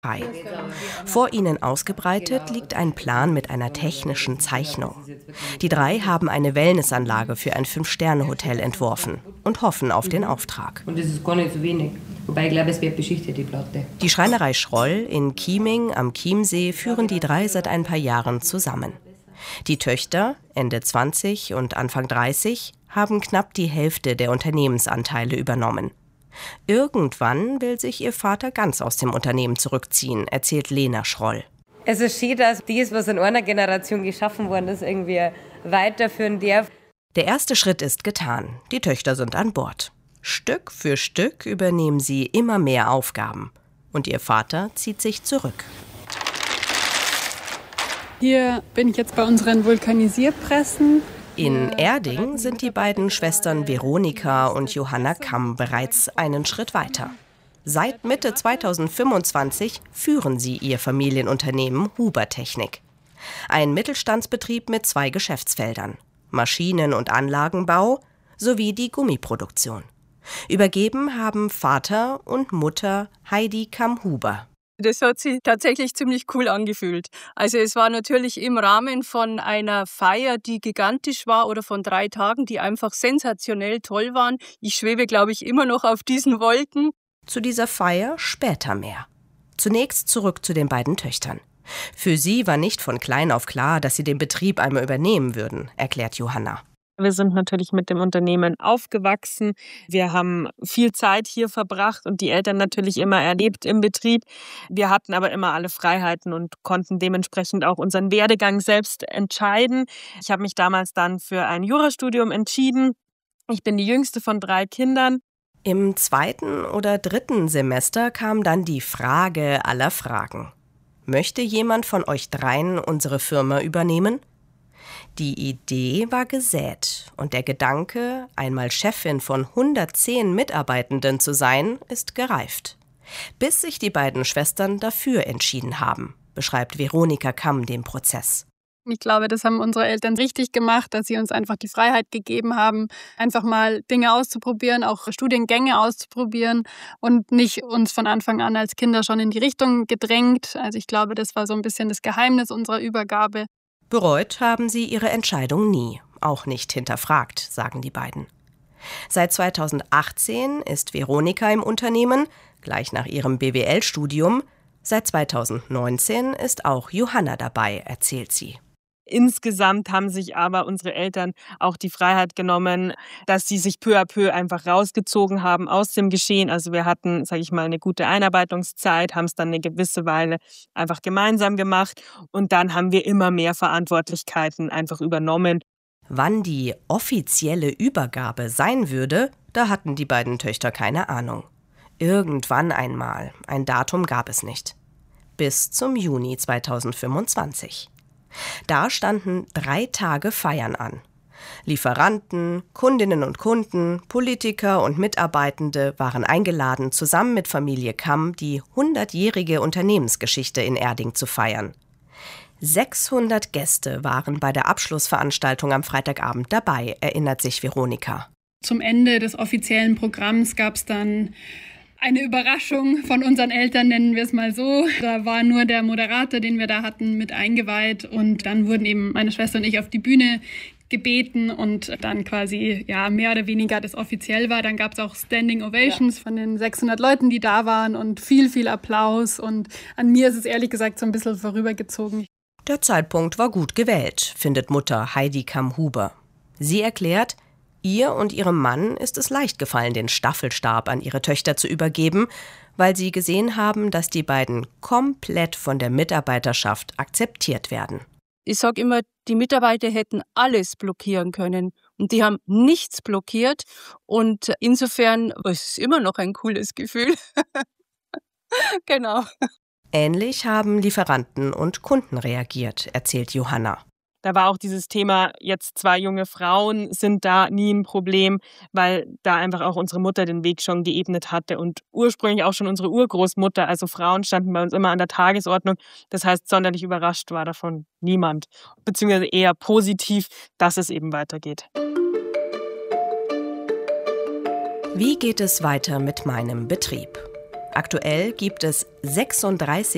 Vor ihnen ausgebreitet liegt ein Plan mit einer technischen Zeichnung. Die drei haben eine Wellnessanlage für ein 5-Sterne-Hotel entworfen und hoffen auf den Auftrag. Und das ist gar nicht so wenig. Wobei ich glaube, es wird beschichtet, die Platte. Die Schreinerei Schroll in Chieming am Chiemsee führen die drei seit ein paar Jahren zusammen. Die Töchter, Ende 20 und Anfang 30, haben knapp die Hälfte der Unternehmensanteile übernommen. Irgendwann will sich ihr Vater ganz aus dem Unternehmen zurückziehen, erzählt Lena Schroll. Es ist schön, dass das, was in einer Generation geschaffen worden ist, irgendwie weiterführen darf. Der erste Schritt ist getan. Die Töchter sind an Bord. Stück für Stück übernehmen sie immer mehr Aufgaben. Und ihr Vater zieht sich zurück. Hier bin ich jetzt bei unseren Vulkanisierpressen. In Erding sind die beiden Schwestern Veronika und Johanna Kamm bereits einen Schritt weiter. Seit Mitte 2025 führen sie ihr Familienunternehmen Huber Technik. Ein Mittelstandsbetrieb mit 2 Geschäftsfeldern: Maschinen- und Anlagenbau sowie die Gummiproduktion. Übergeben haben Vater und Mutter Heidi Kamm-Huber. Das hat sich tatsächlich ziemlich cool angefühlt. Also es war natürlich im Rahmen von einer Feier, die gigantisch war, oder von 3 Tagen, die einfach sensationell toll waren. Ich schwebe, glaube ich, immer noch auf diesen Wolken. Zu dieser Feier später mehr. Zunächst zurück zu den beiden Töchtern. Für sie war nicht von klein auf klar, dass sie den Betrieb einmal übernehmen würden, erklärt Johanna. Wir sind natürlich mit dem Unternehmen aufgewachsen. Wir haben viel Zeit hier verbracht und die Eltern natürlich immer erlebt im Betrieb. Wir hatten aber immer alle Freiheiten und konnten dementsprechend auch unseren Werdegang selbst entscheiden. Ich habe mich damals dann für ein Jurastudium entschieden. Ich bin die jüngste von 3 Kindern. Im 2. oder 3. Semester kam dann die Frage aller Fragen. Möchte jemand von euch dreien unsere Firma übernehmen? Die Idee war gesät und der Gedanke, einmal Chefin von 110 Mitarbeitenden zu sein, ist gereift. Bis sich die beiden Schwestern dafür entschieden haben, beschreibt Veronika Kamm den Prozess. Ich glaube, das haben unsere Eltern richtig gemacht, dass sie uns einfach die Freiheit gegeben haben, einfach mal Dinge auszuprobieren, auch Studiengänge auszuprobieren und nicht uns von Anfang an als Kinder schon in die Richtung gedrängt. Also ich glaube, das war so ein bisschen das Geheimnis unserer Übergabe. Bereut haben sie ihre Entscheidung nie, auch nicht hinterfragt, sagen die beiden. Seit 2018 ist Veronika im Unternehmen, gleich nach ihrem BWL-Studium. Seit 2019 ist auch Johanna dabei, erzählt sie. Insgesamt haben sich aber unsere Eltern auch die Freiheit genommen, dass sie sich peu à peu einfach rausgezogen haben aus dem Geschehen. Also wir hatten, sage ich mal, eine gute Einarbeitungszeit, haben es dann eine gewisse Weile einfach gemeinsam gemacht und dann haben wir immer mehr Verantwortlichkeiten einfach übernommen. Wann die offizielle Übergabe sein würde, da hatten die beiden Töchter keine Ahnung. Irgendwann einmal, ein Datum gab es nicht. Bis zum Juni 2025. Da standen 3 Tage Feiern an. Lieferanten, Kundinnen und Kunden, Politiker und Mitarbeitende waren eingeladen, zusammen mit Familie Kamm die 100-jährige Unternehmensgeschichte in Erding zu feiern. 600 Gäste waren bei der Abschlussveranstaltung am Freitagabend dabei, erinnert sich Veronika. Zum Ende des offiziellen Programms gab es dann eine Überraschung von unseren Eltern, nennen wir es mal so. Da war nur der Moderator, den wir da hatten, mit eingeweiht. Und dann wurden eben meine Schwester und ich auf die Bühne gebeten und dann quasi mehr oder weniger das offiziell war. Dann gab es auch Standing Ovations von den 600 Leuten, die da waren und viel, viel Applaus. Und an mir ist es ehrlich gesagt so ein bisschen vorübergezogen. Der Zeitpunkt war gut gewählt, findet Mutter Heidi Kamm-Huber. Sie erklärt, ihr und ihrem Mann ist es leicht gefallen, den Staffelstab an ihre Töchter zu übergeben, weil sie gesehen haben, dass die beiden komplett von der Mitarbeiterschaft akzeptiert werden. Ich sage immer, die Mitarbeiter hätten alles blockieren können und die haben nichts blockiert und insofern ist es immer noch ein cooles Gefühl. Genau. Ähnlich haben Lieferanten und Kunden reagiert, erzählt Johanna. Da war auch dieses Thema, jetzt 2 junge Frauen sind da nie ein Problem, weil da einfach auch unsere Mutter den Weg schon geebnet hatte und ursprünglich auch schon unsere Urgroßmutter. Also Frauen standen bei uns immer an der Tagesordnung. Das heißt, sonderlich überrascht war davon niemand. Beziehungsweise eher positiv, dass es eben weitergeht. Wie geht es weiter mit meinem Betrieb? Aktuell gibt es 36